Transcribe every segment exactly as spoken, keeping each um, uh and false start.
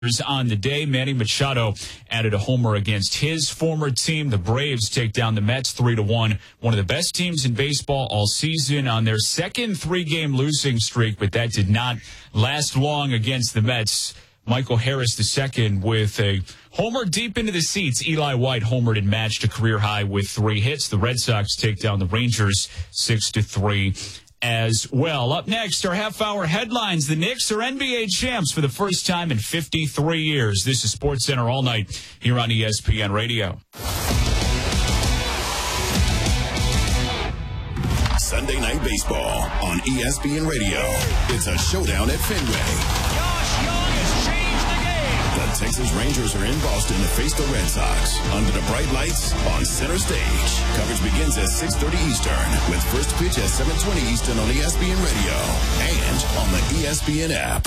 On the day, Manny Machado added a homer against his former team. The Braves take down the Mets three to one. One of the best teams in baseball all season on their second three-game losing streak, but that did not last long against the Mets. Michael Harris the second with a homer deep into the seats. Eli White homered and matched a career high with three hits. The Red Sox take down the Rangers six to three. As well. Up next, our half-hour headlines. The Knicks are N B A champs for the first time in fifty-three years. This is SportsCenter All Night here on E S P N Radio. Sunday Night Baseball on E S P N Radio. It's a showdown at Fenway. Josh Young has changed the game. The Texas Rangers are in Boston to face the Red Sox under the bright lights on center stage. Coverage begins at six thirty Eastern with first pitch at seven twenty Eastern on E S P N Radio and on the E S P N app.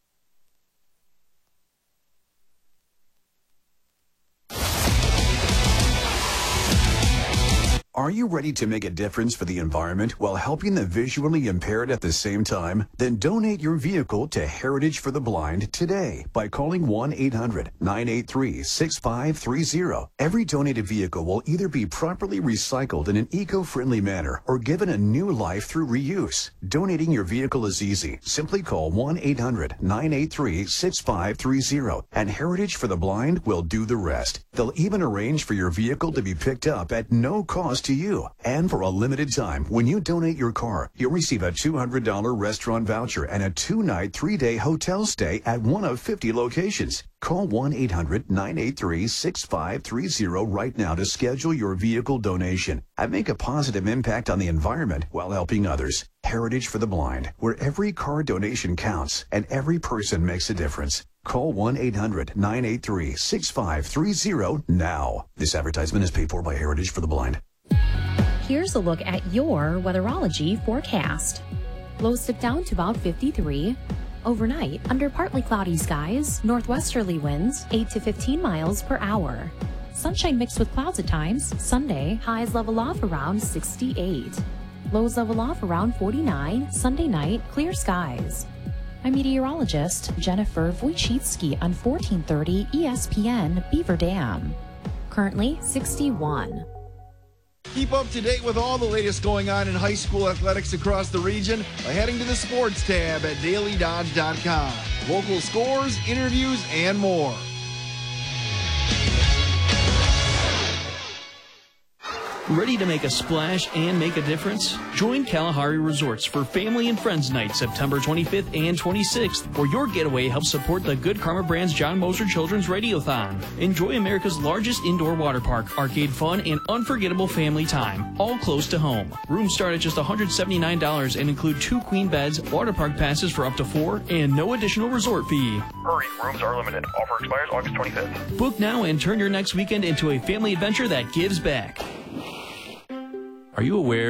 Are you ready to make a difference for the environment while helping the visually impaired at the same time? Then donate your vehicle to Heritage for the Blind today by calling one eight hundred nine eight three six five three zero. Every donated vehicle will either be properly recycled in an eco-friendly manner or given a new life through reuse. Donating your vehicle is easy. Simply call one eight hundred nine eight three six five three zero and Heritage for the Blind will do the rest. They'll even arrange for your vehicle to be picked up at no cost to you. And for a limited time, when you donate your car, you'll receive a two hundred dollars restaurant voucher and a two-night, three-day hotel stay at one of fifty locations. Call one eight hundred nine eight three six five three zero right now to schedule your vehicle donation and make a positive impact on the environment while helping others. Heritage for the Blind, where every car donation counts and every person makes a difference. Call one eight hundred nine eight three six five three zero now. This advertisement is paid for by Heritage for the Blind. Here's a look at your weatherology forecast. Lows dip down to about fifty-three. Overnight, under partly cloudy skies, northwesterly winds eight to fifteen miles per hour. Sunshine mixed with clouds at times. Sunday, highs level off around sixty-eight. Lows level off around forty-nine. Sunday night, clear skies. I'm meteorologist Jennifer Wojcicki on fourteen thirty E S P N Beaver Dam. Currently sixty-one. Keep up to date with all the latest going on in high school athletics across the region by heading to the sports tab at daily dodge dot com. Local scores, interviews, and more. Ready to make a splash and make a difference? Join Kalahari Resorts for Family and Friends Night September twenty-fifth and twenty-sixth, where your getaway helps support the Good Karma Brand's John Moser Children's Radiothon. Enjoy America's largest indoor water park, arcade fun, and unforgettable family time, all close to home. Rooms start at just one hundred seventy-nine dollars and include two queen beds, water park passes for up to four, and no additional resort fee. Hurry, rooms are limited. Offer expires August twenty-fifth. Book now and turn your next weekend into a family adventure that gives back. Are you aware